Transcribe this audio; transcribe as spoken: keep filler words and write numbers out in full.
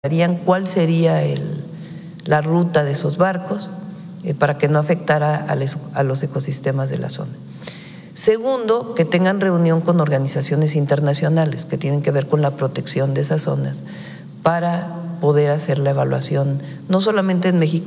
cuál sería el, la ruta de esos barcos eh, para que no afectara a, les, a los ecosistemas de la zona. Segundo, que tengan reunión con organizaciones internacionales que tienen que ver con la protección de esas zonas para poder hacer la evaluación, no solamente en México,